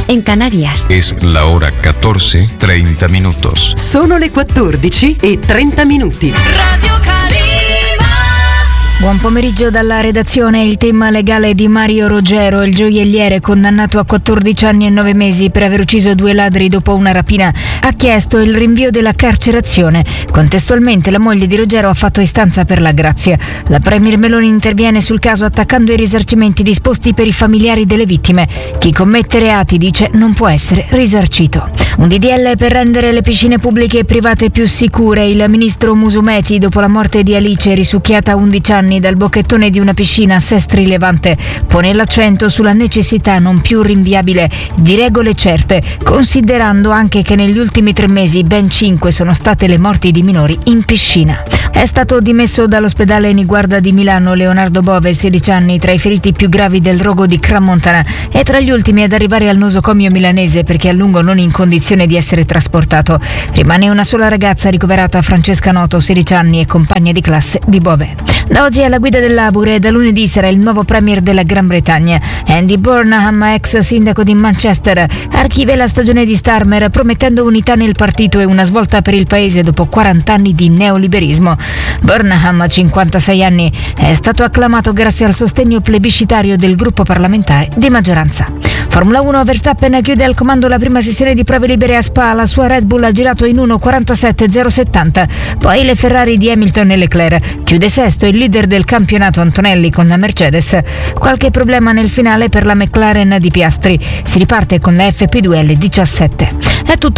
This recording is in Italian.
en Canarias. Es la hora 14:30 minutos. Sono le 14:30. Radio Calima. Buon pomeriggio dalla redazione. Il tema legale di Mario Rogero, il gioielliere condannato a 14 anni e 9 mesi per aver ucciso 2 ladri dopo una rapina, ha chiesto il rinvio della carcerazione. Contestualmente la moglie di Rogero ha fatto istanza per la grazia. La premier Meloni interviene sul caso attaccando i risarcimenti disposti per i familiari delle vittime. Chi commette reati, dice, non può essere risarcito. Un DDL per rendere le piscine pubbliche e private più sicure. Il ministro Musumeci, dopo la morte di Alice, risucchiata a 11 anni dal bocchettone di una piscina a Sestri Levante, pone l'accento sulla necessità non più rinviabile di regole certe, considerando anche che negli ultimi 3 mesi ben 5 sono state le morti di minori in piscina. È stato dimesso dall'ospedale Niguarda di Milano Leonardo Bove, 16 anni, tra i feriti più gravi del rogo di Cramontana e tra gli ultimi ad arrivare al nosocomio milanese perché a lungo non in condizione di essere trasportato. Rimane una sola ragazza ricoverata, Francesca Noto, 16 anni e compagna di classe di Bove. Da oggi alla guida dell'Abuur e da lunedì sarà il nuovo premier della Gran Bretagna. Andy Burnham, ex sindaco di Manchester, archivia la stagione di Starmer promettendo unità nel partito e una svolta per il paese dopo 40 anni di neoliberismo. Burnham, 56 anni, è stato acclamato grazie al sostegno plebiscitario del gruppo parlamentare di maggioranza. Formula 1, Verstappen chiude al comando la prima sessione di prove libere a Spa. La sua Red Bull ha girato in 1:47.070. Poi le Ferrari di Hamilton e Leclerc. Chiude sesto il leader del campionato Antonelli con la Mercedes. Qualche problema nel finale per la McLaren di Piastri. Si riparte con la FP2 alle 17. È tutto.